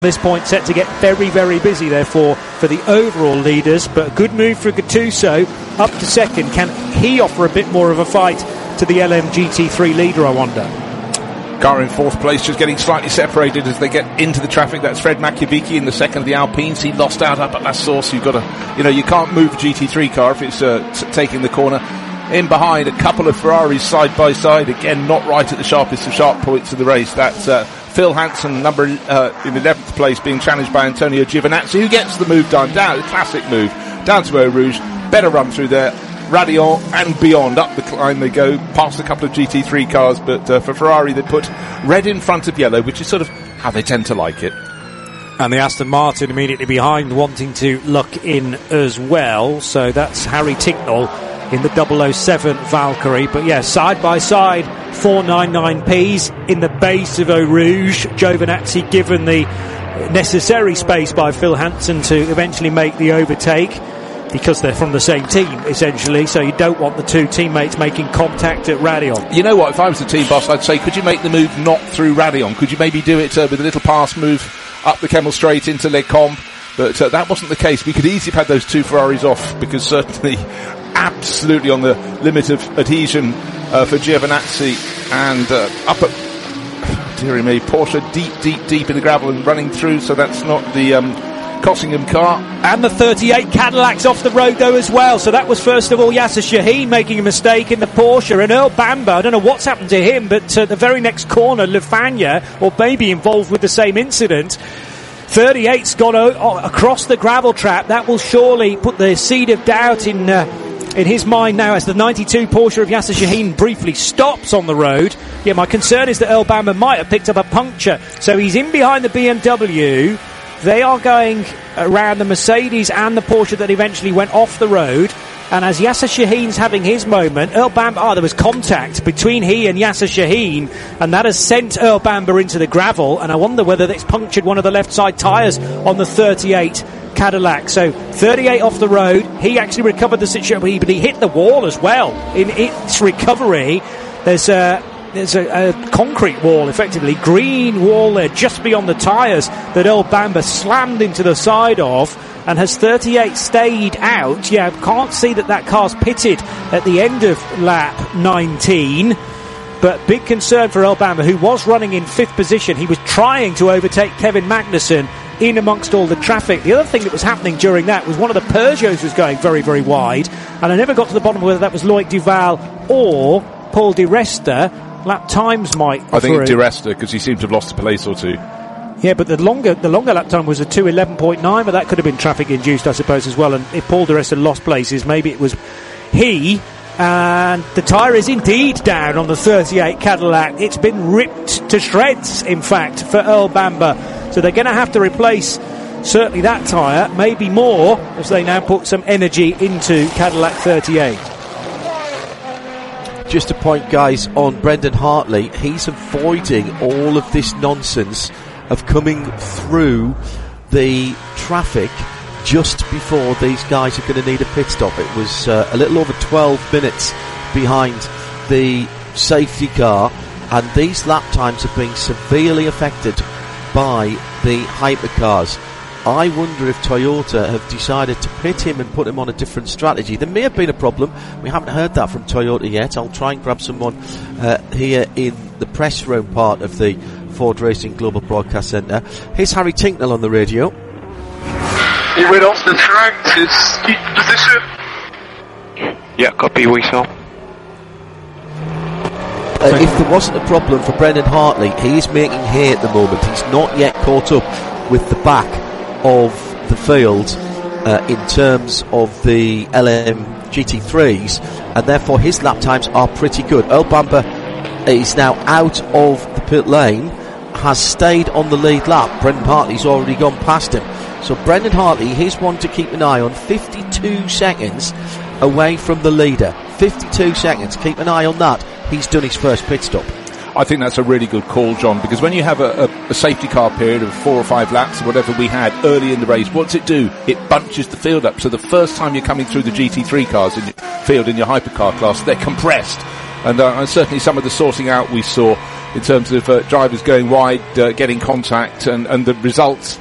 This point set to get very, very busy, therefore, for the overall leaders. But a good move for Gattuso up to second. Can he offer a bit more of a fight to the LMGT3 leader, I wonder? Car in fourth place, just getting slightly separated as they get into the traffic. That's Fred Makiavicki in the second of the Alpines. He lost out up at La Source. You've got to, you can't move a GT3 car if it's taking the corner. In behind, a couple of Ferraris side by side. Again, not right at the sharpest of sharp points of the race. That's Phil Hansen, in 11th place, being challenged by Antonio Giovinazzi, who gets the move done down, the classic move, down to Eau Rouge. Better run through there. Raidillon and beyond, up the climb they go, past a couple of GT3 cars, but for Ferrari they put red in front of yellow, which is sort of how they tend to like it. And the Aston Martin immediately behind, wanting to lock in as well. So that's Harry Tincknell in the 007 Valkyrie. But yeah, side by side, 499Ps in the base of Eau Rouge. Giovinazzi given the necessary space by Phil Hansen to eventually make the overtake, because they're from the same team, essentially, so you don't want the two teammates making contact at Raidillon. You know what, if I was the team boss, I'd say, could you make the move not through Raidillon? Could you maybe do it with a little pass move up the Kemmel Straight into Les Combes? But that wasn't the case. We could easily have had those two Ferraris off, because certainly absolutely on the limit of adhesion for Giovinazzi, and up at, dearie me, Porsche deep in the gravel and running through, so that's not the Cossingham car. And the 38 Cadillac's off the road though as well. So that was first of all Yasser Shahin making a mistake in the Porsche, and Earl Bamber, I don't know what's happened to him, but the very next corner, Lefagna, or maybe involved with the same incident. 38's gone across the gravel trap. That will surely put the seed of doubt in his mind now, as the 92 Porsche of Yasser Shahin briefly stops on the road. Yeah, my concern is that Earl Bamber might have picked up a puncture. So he's in behind the BMW. They are going around the Mercedes and the Porsche that eventually went off the road. And as Yasser Shahin's having his moment, Earl Bamber, there was contact between he and Yasser Shahin, and that has sent Earl Bamber into the gravel. And I wonder whether it's punctured one of the left side tyres on the 38 Cadillac. So 38 off the road. He actually recovered the situation, but he hit the wall as well. In its recovery, there's a concrete wall, effectively, green wall there just beyond the tyres that Earl Bamber slammed into the side of. And has 38 stayed out? Yeah, can't see that car's pitted at the end of lap 19. But big concern for Earl Bamber, who was running in 5th position. He was trying to overtake Kevin Magnussen in amongst all the traffic. The other thing that was happening during that was one of the Peugeots was going very, very wide. And I never got to the bottom of whether that was Loic Duval or Paul Di Resta. Lap times might... I think Di Resta, because he seemed to have lost a place or two. Yeah, but the longer lap time was a 2:11.9, but that could have been traffic induced, I suppose, as well. And if Paul Di Resta lost places, maybe it was he. And the tyre is indeed down on the 38 Cadillac. It's been ripped to shreds, in fact, for Earl Bamber. So they're going to have to replace certainly that tyre, maybe more, as they now put some energy into Cadillac 38. Just a point, guys, on Brendan Hartley. He's avoiding all of this nonsense of coming through the traffic just before these guys are going to need a pit stop. It was a little over 12 minutes behind the safety car, and these lap times have been severely affected by the hypercars. I wonder if Toyota have decided to pit him and put him on a different strategy. There may have been a problem. We haven't heard that from Toyota yet. I'll try and grab someone here in the press room part of the Ford Racing Global Broadcast Centre. Here's Harry Tincknell on the radio. He went off the track to keep position. Yeah, copy, we saw. If there wasn't a problem for Brendan Hartley, he is making hay at the moment. He's not yet caught up with the back of the field in terms of the LM GT3s, and therefore his lap times are pretty good. Earl Bamber is now out of the pit lane, has stayed on the lead lap. Brendan Hartley's already gone past him. So Brendan Hartley, he's one to keep an eye on. 52 seconds away from the leader. 52 seconds. Keep an eye on that. He's done his first pit stop. I think that's a really good call, John, because when you have a safety car period of 4 or 5 laps, or whatever we had early in the race, what's it do? It bunches the field up. So the first time you're coming through the GT3 cars in your field in your hypercar class, they're compressed. And certainly some of the sorting out we saw in terms of drivers going wide, getting contact, and the results